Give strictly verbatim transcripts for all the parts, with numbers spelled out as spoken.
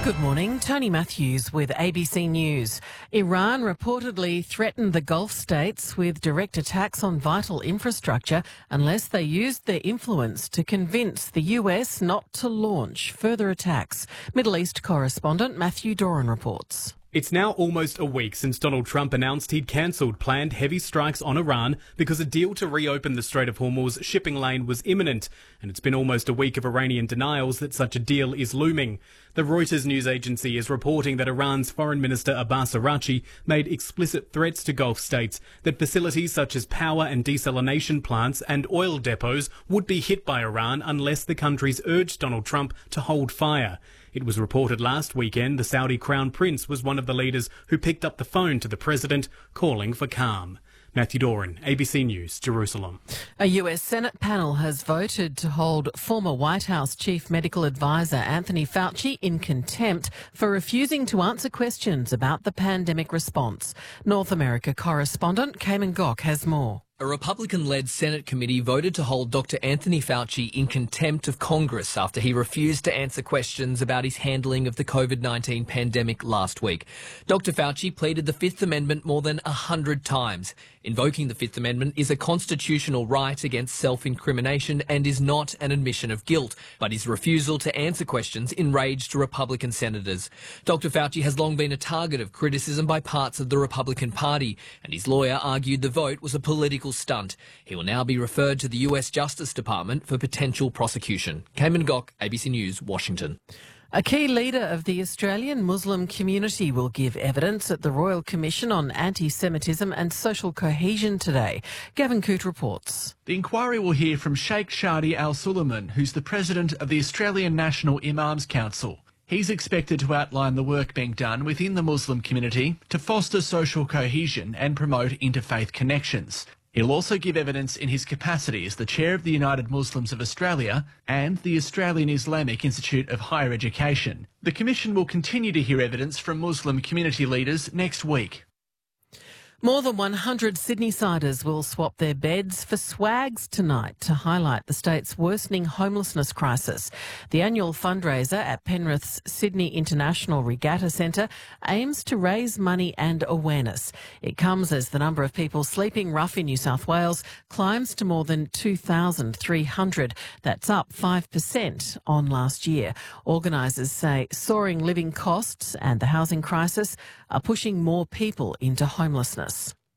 Good morning, Tony Matthews with A B C News. Iran reportedly threatened the Gulf states with direct attacks on vital infrastructure unless they used their influence to convince the U S not to launch further attacks. Middle East correspondent Matthew Doran reports. It's now almost a week since Donald Trump announced he'd cancelled planned heavy strikes on Iran because a deal to reopen the Strait of Hormuz shipping lane was imminent, and it's been almost a week of Iranian denials that such a deal is looming. The Reuters news agency is reporting that Iran's Foreign Minister Abbas Araghchi made explicit threats to Gulf states that facilities such as power and desalination plants and oil depots would be hit by Iran unless the countries urged Donald Trump to hold fire. It was reported last weekend the Saudi Crown Prince was one of the leaders who picked up the phone to the president, calling for calm. Matthew Doran, A B C News, Jerusalem. A U S Senate panel has voted to hold former White House Chief Medical Advisor Anthony Fauci in contempt for refusing to answer questions about the pandemic response. North America correspondent Cayman Gok has more. A Republican-led Senate committee voted to hold Doctor Anthony Fauci in contempt of Congress after he refused to answer questions about his handling of the COVID nineteen pandemic last week. Doctor Fauci pleaded the Fifth Amendment more than a hundred times. Invoking the Fifth Amendment is a constitutional right against self-incrimination and is not an admission of guilt, but his refusal to answer questions enraged Republican senators. Doctor Fauci has long been a target of criticism by parts of the Republican Party, and his lawyer argued the vote was a political stunt. He will now be referred to the U S Justice Department for potential prosecution. Cayman Gok, A B C News, Washington. A key leader of the Australian Muslim community will give evidence at the Royal Commission on Anti-Semitism and Social Cohesion today. Gavin Coote reports. The inquiry will hear from Sheikh Shadi Al-Sulaiman, who's the president of the Australian National Imams Council. He's expected to outline the work being done within the Muslim community to foster social cohesion and promote interfaith connections. He'll also give evidence in his capacity as the chair of the United Muslims of Australia and the Australian Islamic Institute of Higher Education. The Commission will continue to hear evidence from Muslim community leaders next week. More than one hundred Sydney-siders will swap their beds for swags tonight to highlight the state's worsening homelessness crisis. The annual fundraiser at Penrith's Sydney International Regatta Centre aims to raise money and awareness. It comes as the number of people sleeping rough in New South Wales climbs to more than two thousand three hundred. That's up five percent on last year. Organisers say soaring living costs and the housing crisis are pushing more people into homelessness.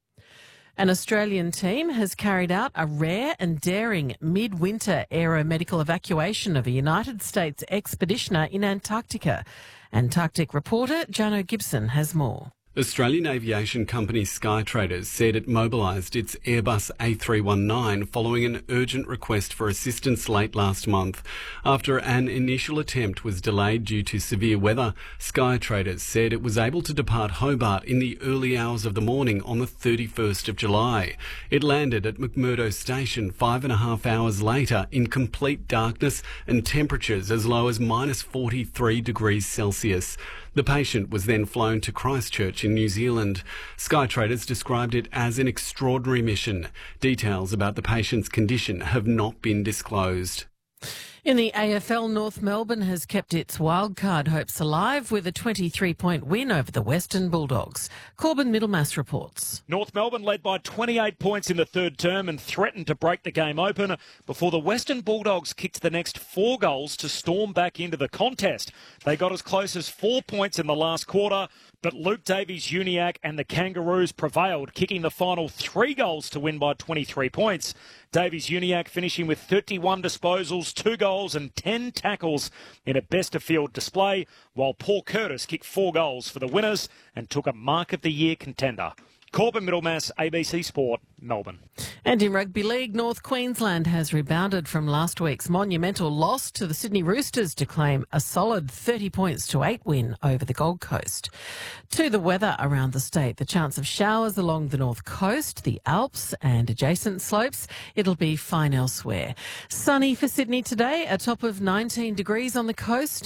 An Australian team has carried out a rare and daring midwinter aeromedical evacuation of a United States expeditioner in Antarctica. Antarctic reporter Jano Gibson has more. Australian aviation company Skytraders said it mobilised its Airbus A three nineteen following an urgent request for assistance late last month. After an initial attempt was delayed due to severe weather, Skytraders said it was able to depart Hobart in the early hours of the morning on the thirty-first of July. It landed at McMurdo Station five and a half hours later in complete darkness and temperatures as low as minus forty-three degrees Celsius. The patient was then flown to Christchurch in New Zealand. Skytraders described it as an extraordinary mission. Details about the patient's condition have not been disclosed. In the A F L, North Melbourne has kept its wildcard hopes alive with a twenty-three point win over the Western Bulldogs. Corbin Middlemass reports. North Melbourne led by twenty-eight points in the third term and threatened to break the game open before the Western Bulldogs kicked the next four goals to storm back into the contest. They got as close as four points in the last quarter, but Luke Davies-Uniacke and the Kangaroos prevailed, kicking the final three goals to win by twenty-three points. Davies-Uniacke finishing with thirty-one disposals, two goals and ten tackles in a best-of-field display, while Paul Curtis kicked four goals for the winners and took a Mark of the Year contender. Corbin Middlemass, A B C Sport, Melbourne. And in Rugby League, North Queensland has rebounded from last week's monumental loss to the Sydney Roosters to claim a solid thirty points to eight win over the Gold Coast. To the weather around the state, the chance of showers along the north coast, the Alps and adjacent slopes. It'll be fine elsewhere. Sunny for Sydney today, a top of nineteen degrees on the coast.